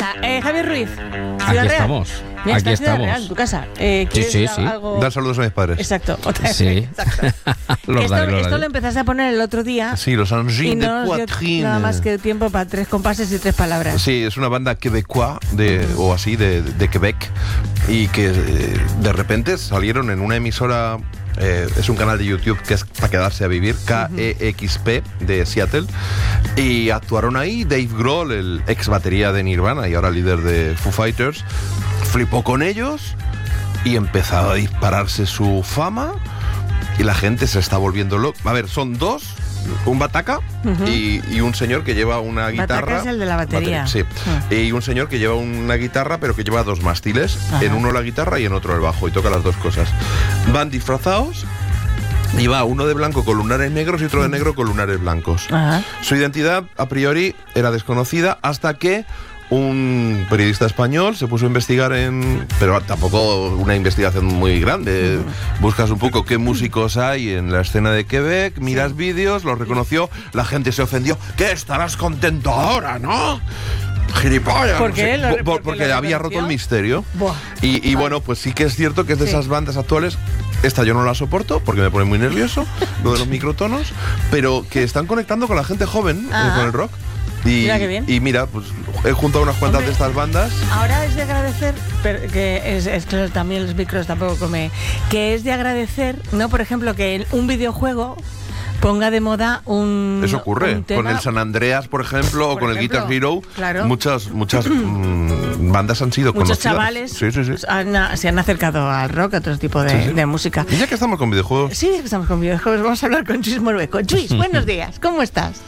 casa. Javier Ruiz, Ciudad Aquí Real. estamos. Mira, Aquí estás en Ciudad estamos. Real, en tu casa. Sí. Algo... Dar saludos a mis padres. Exacto. Sí. Exacto. Esto lo empezaste a poner el otro día. Sí, los Y Engins de no nos dio Poitrine. nada más que tiempo para 3 compases y 3 palabras. Sí, es una banda quebecois o así de Quebec y que de repente salieron en una emisora. Es un canal de YouTube que es para quedarse a vivir, KEXP de Seattle, y actuaron ahí. Dave Grohl, el ex batería de Nirvana y ahora líder de Foo Fighters, flipó con ellos y empezó a dispararse su fama y la gente se está volviendo loca. A ver, son dos, un bataca y un señor que lleva una guitarra. Bataca es el de la batería. Sí. Y un señor que lleva una guitarra, pero que lleva 2 mástiles. Ajá. En uno la guitarra y en otro el bajo, y toca las 2 cosas. Van disfrazados y va uno de blanco con lunares negros y otro de negro con lunares blancos. Ajá. Su identidad, a priori, era desconocida hasta que un periodista español se puso a investigar pero tampoco una investigación muy grande. Buscas un poco qué músicos hay en la escena de Quebec, miras vídeos, los reconoció, la gente se ofendió. ¿Qué estarás contento ahora, no? Gilipollas. ¿Por qué? No sé. ¿Por qué Porque lo había reconoció? roto el misterio. Buah. Y bueno, pues sí que es cierto que es de Sí. esas bandas actuales. Esta yo no la soporto porque me pone muy nervioso, lo de los microtonos, pero que están conectando con la gente joven, Ajá. con el rock. Y Mira qué bien. y mira, pues he juntado unas cuantas Hombre. de estas bandas. Ahora es de agradecer, que es que también los micros tampoco que es de agradecer, ¿no? Por ejemplo, que en un videojuego ponga de moda un Eso ocurre. un tema. Con el San Andreas, por ejemplo, o Por con el ejemplo, Guitar Hero. claro. Muchas bandas han sido Muchos conocidas. chavales Sí. se han acercado al rock, a otro tipo de música. Y ya que estamos con videojuegos. Sí, estamos con videojuegos. Vamos a hablar con Luis Morueco. Luis, buenos días. ¿Cómo estás?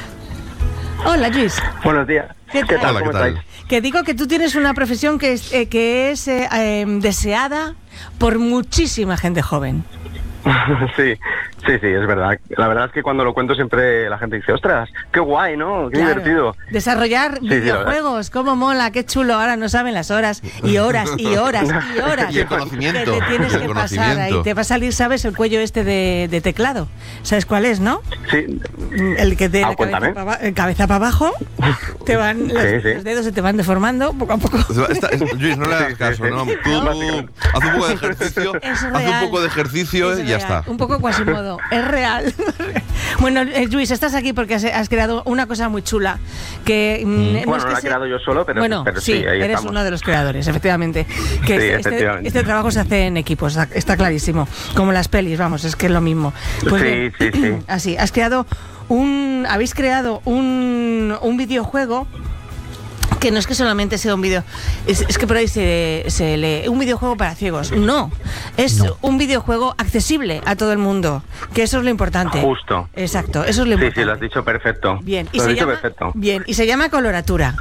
Hola, Luis. Buenos días. ¿Qué tal? Hola, ¿qué ¿Cómo tal? estáis? Que digo que tú tienes una profesión que es deseada por muchísima gente joven. Sí, es verdad. La verdad es que cuando lo cuento siempre la gente dice, ostras, qué guay, ¿no? Qué Claro. divertido. Desarrollar Sí, la videojuegos, cómo mola, qué chulo. Ahora no saben las horas y horas y horas y horas. Y el conocimiento. Que te tienes el que pasar conocimiento. ahí. Te va a salir, ¿sabes? El cuello este de teclado. ¿Sabes cuál es, no? Sí, El que de la cuéntame. cabeza para abajo, te van los Sí. dedos se te van deformando poco a poco. Luis, no le hagas Sí, caso, sí. ¿no? Tú haz un poco de ejercicio, Es haz real. un poco de ejercicio Es y ya real. está. Un poco Quasimodo. Es real. Bueno, Luis, estás aquí porque has creado una cosa muy chula. Que, bueno, no la he creado yo solo, pero, Bueno, pero sí, ahí eres estamos. uno de los creadores, efectivamente. Que Sí, efectivamente. este trabajo se hace en equipo, está clarísimo. Como las pelis, vamos, es que es lo mismo. Pues Sí, bien, sí. Así, habéis creado un videojuego. Que no es que solamente sea un vídeo, es que por ahí se lee un videojuego para ciegos. No, es un videojuego accesible a todo el mundo, que eso es lo importante. Justo. Exacto, eso es lo Sí, importante. lo has dicho perfecto. Bien, Lo has dicho perfecto. Bien, y se llama Coloratura.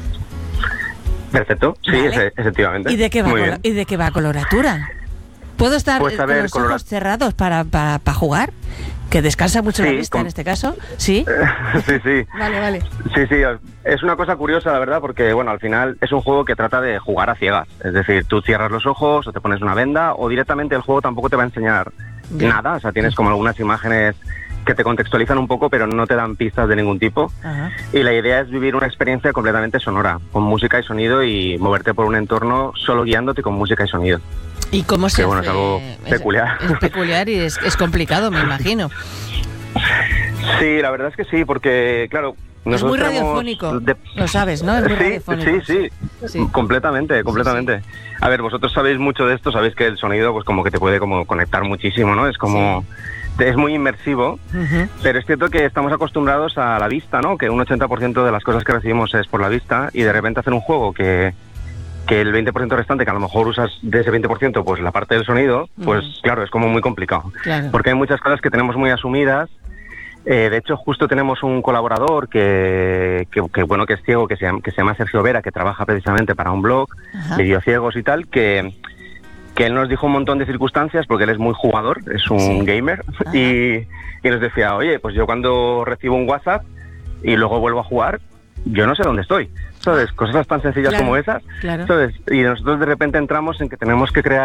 Perfecto, sí, Vale. efectivamente. ¿Y de qué va Muy bien. ¿Y de qué va Coloratura? ¿Puedo estar Pues, a con ver, los ojos cerrados para jugar? Que descansa mucho la Sí, vista en este caso. ¿Sí? Sí. Vale. Sí, es una cosa curiosa, la verdad, porque, bueno, al final es un juego que trata de jugar a ciegas. Es decir, tú cierras los ojos o te pones una venda o directamente el juego tampoco te va a enseñar Bien. nada. O sea, tienes como algunas imágenes que te contextualizan un poco, pero no te dan pistas de ningún tipo. Ajá. Y la idea es vivir una experiencia completamente sonora, con música y sonido y moverte por un entorno solo guiándote con música y sonido. ¿Y cómo se Que, bueno, hace? es algo peculiar. Es peculiar y es complicado, me imagino. Sí, la verdad es que sí, porque, claro... Es muy nosotros tenemos radiofónico, lo sabes, ¿no? Es muy radiofónico. Sí. Completamente. A ver, vosotros sabéis mucho de esto, sabéis que el sonido pues como que te puede como conectar muchísimo, ¿no? Es como... Es muy inmersivo, Ujú. pero es cierto que estamos acostumbrados a la vista, ¿no? Que un 80% de las cosas que recibimos es por la vista y de repente hacer un juego que el 20% restante, que a lo mejor usas de ese 20%, pues la parte del sonido, pues claro, es como muy complicado. Claro. Porque hay muchas cosas que tenemos muy asumidas. De hecho, justo tenemos un colaborador que es ciego, que se llama Sergio Vera, que trabaja precisamente para un blog Ajá. de videociegos y tal, que él nos dijo un montón de circunstancias, porque él es muy jugador, es un gamer, Ajá. y nos decía, oye, pues yo cuando recibo un WhatsApp y luego vuelvo a jugar, yo no sé dónde estoy. ¿Sabes? Cosas tan sencillas Claro, como esas. claro. ¿Sabes? Y nosotros de repente entramos en que tenemos que crear